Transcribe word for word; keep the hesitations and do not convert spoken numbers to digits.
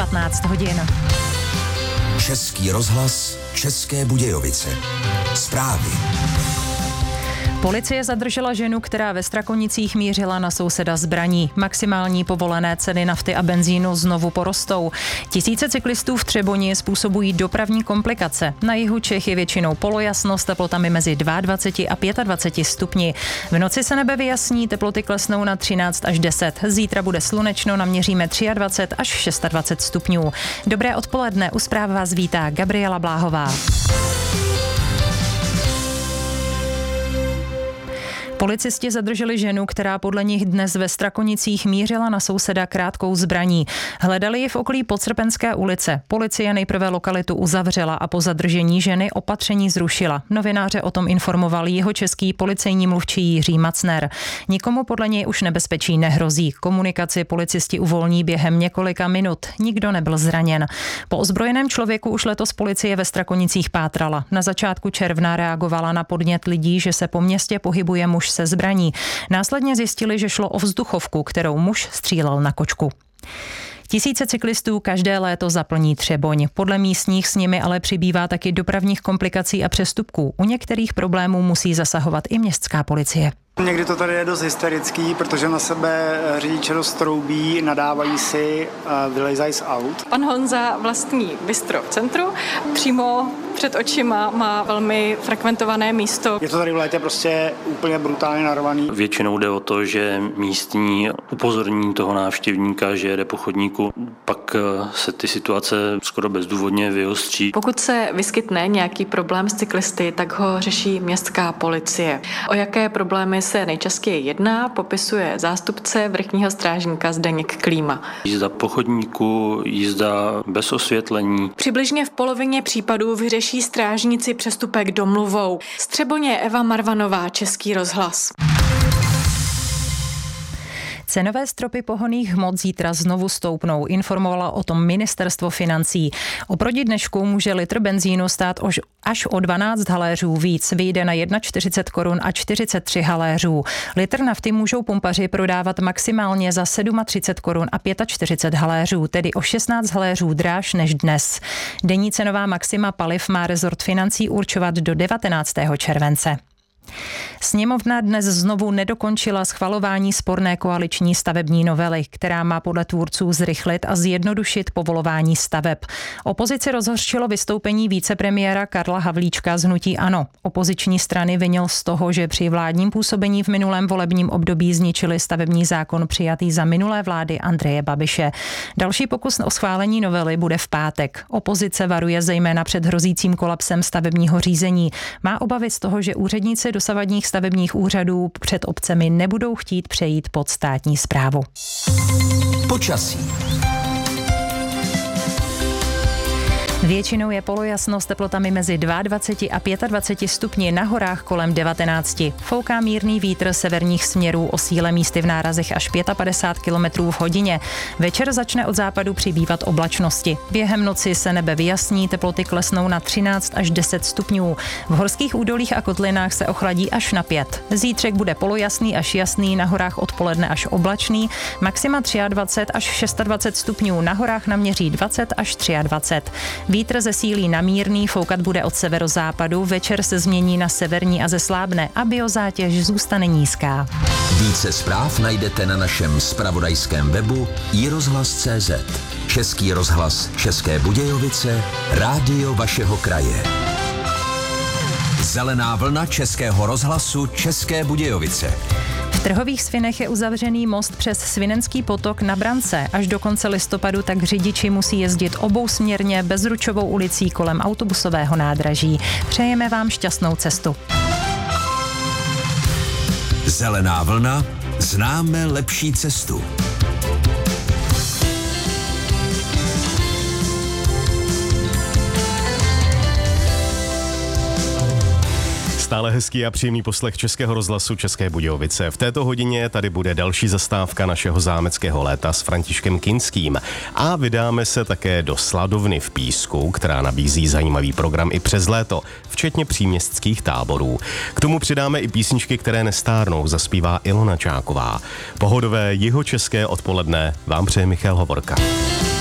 patnáct hodin. Český rozhlas, České Budějovice. Zprávy. Policie zadržela ženu, která ve Strakonicích mířila na souseda zbraní. Maximální povolené ceny nafty a benzínu znovu porostou. Tisíce cyklistů v Třeboni způsobují dopravní komplikace. Na jihu Čech je většinou polojasno s teplotami mezi dvaceti dvěma a dvaceti pěti stupni. V noci se nebe vyjasní, teploty klesnou na třináct až deset. Zítra bude slunečno, naměříme dvacet tři až dvacet šest stupňů. Dobré odpoledne, u zpráv vás vítá Gabriela Bláhová. Policisti zadrželi ženu, která podle nich dnes ve Strakonicích mířila na souseda krátkou zbraní. Hledali ji v okolí Podsrpenské ulice. Policie nejprve lokalitu uzavřela a po zadržení ženy opatření zrušila. Novináře o tom informoval jihočeský policejní mluvčí Jiří Macner. Nikomu podle něj už nebezpečí nehrozí. Komunikaci policisti uvolní během několika minut. Nikdo nebyl zraněn. Po ozbrojeném člověku už letos policie ve Strakonicích pátrala. Na začátku června reagovala na podnět lidí, že se po městě pohybuje muž se zbraní. Následně zjistili, že šlo o vzduchovku, kterou muž střílel na kočku. Tisíce cyklistů každé léto zaplní Třeboň. Podle místních s nimi ale přibývá taky dopravních komplikací a přestupků. U některých problémů musí zasahovat i městská policie. Někdy to tady je dost hysterický, protože na sebe řidiče dost troubí, nadávají si, vylejzají z aut. Pan Honza vlastní bistro v centru, přímo před očima má velmi frekventované místo. Je to tady v létě prostě úplně brutálně narvaný. Většinou jde o to, že místní upozorní toho návštěvníka, že jede po chodníku, pak se ty situace skoro bezdůvodně vyostří. Pokud se vyskytne nějaký problém s cyklisty, tak ho řeší městská policie. O jaké problémy se nejčastěji jedná, popisuje zástupce vrchního strážníka Zdeněk Klíma. Jízda po chodníku, jízda bez osvětlení. Přibližně v polovině případů vyřeší strážníci přestupek domluvou. Z Třeboně Eva Marvanová, Český rozhlas. Cenové stropy pohonných hmot zítra znovu stoupnou, informovala o tom ministerstvo financí. Oproti dnešku může litr benzínu stát až o dvanáct haléřů víc, vyjde na čtyřicet jedna korun a čtyřicet tři haléřů. Litr nafty můžou pumpaři prodávat maximálně za třicet sedm korun a čtyřicet pět haléřů, tedy o šestnáct haléřů dráž než dnes. Denní cenová maxima paliv má rezort financí určovat do devatenáctého července. Sněmovna dnes znovu nedokončila schvalování sporné koaliční stavební novely, která má podle tvůrců zrychlit a zjednodušit povolování staveb. Opozici rozhořčilo vystoupení vicepremiéra Karla Havlíčka z hnutí ANO. Opoziční strany vinil z toho, že při vládním působení v minulém volebním období zničili stavební zákon přijatý za minulé vlády Andreje Babiše. Další pokus o schválení novely bude v pátek. Opozice varuje zejména před hrozícím kolapsem stavebního řízení. Má obavy z toho, že úředníci dosavadních stavebních úřadů před obcemi nebudou chtít přejít pod státní správu. Počasí. Většinou je polojasno s teplotami mezi dvaceti dvěma a dvaceti pěti stupni, na kolem devatenácti. Fouká mírný vítr severních směrů o síle místy v nárazech až padesát pět kilometrů v hodině. Večer začne od západu přibývat oblačnosti. Během noci se nebe vyjasní, teploty klesnou na třináct až deset stupňů. V horských údolích a kotlinách se ochladí až na pět. Zítřek bude polojasný až jasný, na horách odpoledne až oblačný, maxima dvacet tři až dvacet šest stupňů, na horách naměří dvacet až dvacet tři. Vítr zesílí na mírný, foukat bude od severozápadu, večer se změní na severní a zeslábne a biozátěž zůstane nízká. Více zpráv najdete na našem zpravodajském webu i rozhlas tečka cé zet. Český rozhlas České Budějovice, rádio vašeho kraje. Zelená vlna Českého rozhlasu České Budějovice. V Trhových Svinech je uzavřený most přes Svinenský potok na Brance. Až do konce listopadu tak řidiči musí jezdit obousměrně Bezručovou ulicí kolem autobusového nádraží. Přejeme vám šťastnou cestu. Zelená vlna, známe lepší cestu. Stále hezký a příjemný poslech Českého rozhlasu České Budějovice. V této hodině tady bude další zastávka našeho zámeckého léta s Františkem Kinským. A vydáme se také do Sladovny v Písku, která nabízí zajímavý program i přes léto, včetně příměstských táborů. K tomu přidáme i písničky, které nestárnou, zaspívá Ilona Čáková. Pohodové jihočeské odpoledne vám přeje Michal Hovorka.